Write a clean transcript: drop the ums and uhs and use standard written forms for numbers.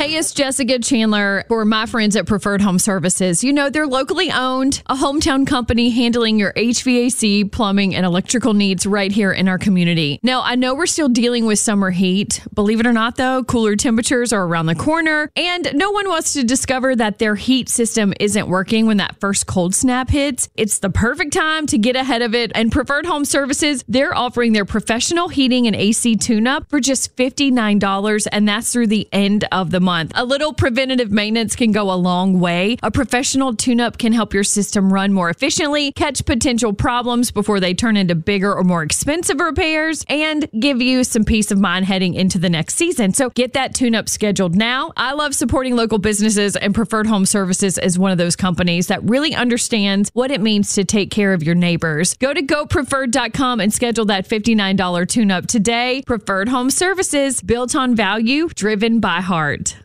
Hey, it's Jessica Chandler for my friends at Preferred Home Services. You know, they're locally owned, a hometown company handling your HVAC, plumbing, and electrical needs right here in our community. Now, I know we're still dealing with summer heat. Believe it or not, though, cooler temperatures are around the corner, and no one wants to discover that their heat system isn't working when that first cold snap hits. It's the perfect time to get ahead of it, and Preferred Home Services, they're offering their professional heating and AC tune-up for just $59, and that's through the end of the month. A little preventative maintenance can go a long way. A professional tune-up can help your system run more efficiently, catch potential problems before they turn into bigger or more expensive repairs, and give you some peace of mind heading into the next season. So get that tune-up scheduled now. I love supporting local businesses, and Preferred Home Services is one of those companies that really understands what it means to take care of your neighbors. Go to gopreferred.com and schedule that $59 tune-up today. Preferred Home Services, built on value, driven by heart.